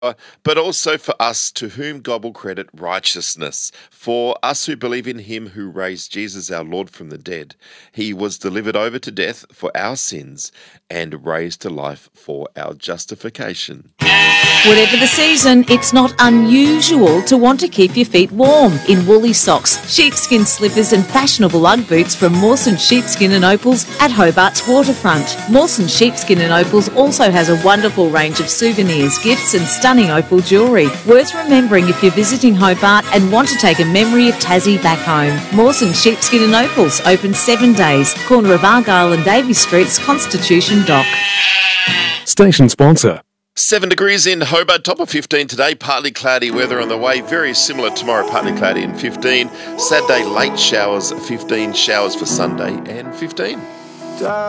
but also for us to whom God will credit righteousness. For us who believe in him who raised Jesus our Lord from the dead, he was delivered over to death for our sins and raised to life for our justification. Whatever the season, it's not unusual to want to keep your feet warm in woolly socks, sheepskin slippers and fashionable Ugg boots from Mawson Sheepskin and Opals at Hobart's waterfront. Mawson Sheepskin and Opals also has a wonderful range of souvenirs, gifts and stunning opal jewellery. Worth remembering if you're visiting Hobart and want to take a memory of Tassie back home. Mawson Sheepskin and Opals, open 7 days, corner of Argyle and Davy Streets, Constitution Dock. Station sponsor. 7 degrees in Hobart, top of 15 today, partly cloudy weather on the way, very similar tomorrow, partly cloudy and 15. Saturday, late showers, 15, showers for Sunday and 15.